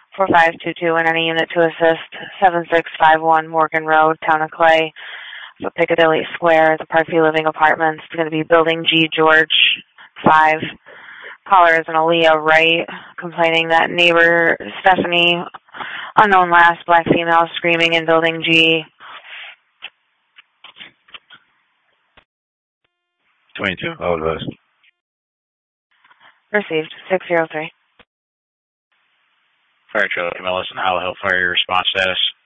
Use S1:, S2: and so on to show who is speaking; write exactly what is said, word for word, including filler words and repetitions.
S1: four five two two and any unit to assist. seven six five one Morgan Road, Town of Clay, so Piccadilly Square, the Parkview Living Apartments. It's going to be Building G, George five. Caller is an Aaliyah Wright, complaining that neighbor Stephanie, unknown last, black female, screaming in Building G.
S2: twenty-two, all of those.
S1: Received, six zero three.
S3: Fire trailer Camillus and Hollow Hill Fire response status.